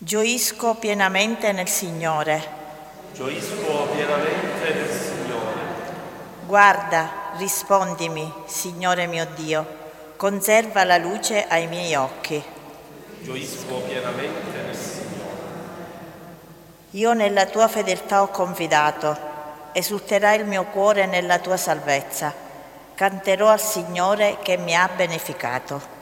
Gioisco pienamente nel Signore. Gioisco pienamente nel Signore. Guarda, rispondimi, Signore mio Dio, conserva la luce ai miei occhi. Gioisco pienamente nel Signore. Io nella tua fedeltà ho confidato, esulterà il mio cuore nella tua salvezza. Canterò al Signore che mi ha beneficato.